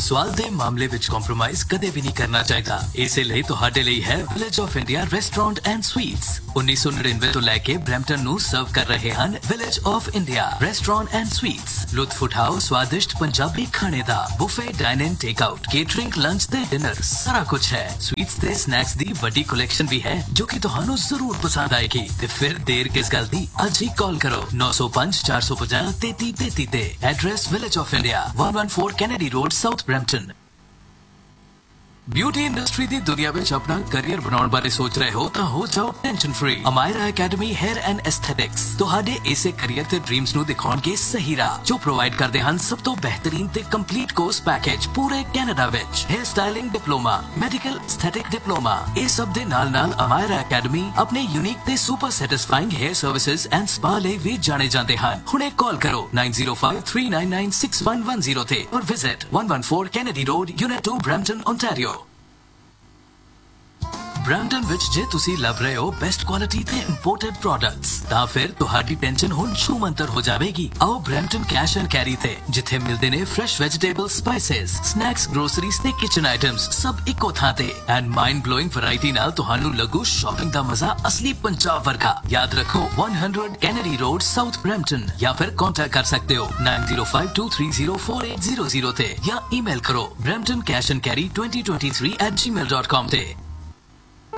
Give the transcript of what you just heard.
ਸਵਾਦ ਦੇ ਮਾਮਲੇ ਵਿੱਚ ਕੰਪਰੋਮਾਈਜ਼ ਕਦੇ ਵੀ ਨਹੀਂ ਕਰਨਾ ਚਾਹੀਦਾ। ਇਸੇ ਲਈ ਤੁਹਾਡੇ ਲਈ ਹੈ village of India restaurant and sweets. 1999 ਤੋਂ ਲੈ ਕੇ ਬਰੈਂਪਟਨ ਨੂੰ ਸਰਵ ਕਰ ਰਹੇ ਹਨ village of India restaurant and sweets. ਲੁਤਫ ਉਠਾਓ ਸਵਾਦਿਸ਼ਟ ਪੰਜਾਬੀ ਖਾਣੇ ਦਾ। ਬੁਫੇ, ਡਾਈਨ ਇਨ, ਟੇਕ ਆਊਟ, ਕੇਟਰਿੰਗ, ਲੰਚ ਤੇ ਡਿਨਰ ਸਾਰਾ ਕੁਝ ਹੈ। ਸਵੀਟਸ ਤੇ ਸਨੈਕਸ ਦੀ ਵੱਡੀ ਕਲੈਕਸ਼ਨ ਵੀ ਹੈ ਜੋ ਕਿ ਤੁਹਾਨੂੰ ਜ਼ਰੂਰ ਪਸੰਦ ਆਏਗੀ। ਤੇ ਫਿਰ ਦੇਰ ਕਿਸ ਗੱਲ ਦੀ, ਅੱਜ ਹੀ ਕਾਲ ਕਰੋ 905 450 3333 ਤੇ। Address village of India 114 Kennedy road, south Brampton. Beauty industry दी दुनिया में अपना करियर बनाने बारे सोच रहे हो तो हो जाओ tension free. Amayra academy hair and aesthetics तुहाडे इसे करियर ते ड्रीम्स नु दिखाउणगे सही राह जो प्रोवाइड करदे हन सब तो बेहतरीन ते कंप्लीट कोर्स पैकेज पूरे कैनेडा विच। Hair styling diploma, medical aesthetic diploma, इस सब दे नाल अमायरा एकेडमी अपने यूनिक ते super satisfying hair services and spa लई भी जाने जाते हैं। हुणे कॉल करो 9053996110 ते और visit 114 Kennedy road, unit 2, Brampton, Ontario. Brampton विच जे तुसी लभ रहे हो बेस्ट क्वालिटी ते इंपोर्टेड प्रोडक्ट्स तां फिर तुहाडी टेंशन हुण छूमंतर हो जावेगी। आओ ब्रैम्पटन कैश एंड कैरी ते जिथे मिलदे ने fresh vegetable, spices, snacks, groceries ते किचन आइटम्स सब इको थां ते एंड माइंड ब्लोइंग वैरायटी नाल तुहानू लगू शॉपिंग दा मजा असली पंजाब वर्गा। याद रखो 100 कैनेडी रोड, साउथ ब्रैम्पटन या फिर कांटेक्ट कर सकते हो 9052304800 ते या ईमेल करो bramptoncashandcarry2023@gmail.com ते।